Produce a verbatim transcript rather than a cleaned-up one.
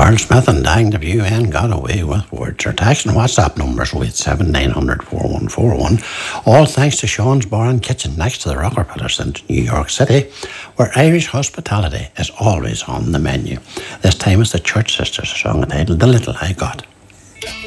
Carl Smith and Dang the U N got away with words. Our text and WhatsApp numbers oh eight seven nine hundred four one four one. All thanks to Sean's Bar and Kitchen next to the Rocker Pillars in New York City, where Irish hospitality is always on the menu. This time it's the Church Sisters song entitled The Little I Got.